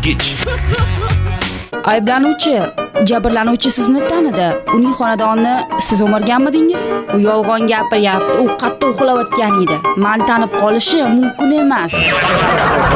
bosqich. Ayblanuvchi, jabrlanuvchi sizni tanidi. Uning xonadonni siz o'marganmidingiz? U yolg'on gapiryapti. U qattiq uxlayotgan edi. Men tanib qolishi mumkin emas.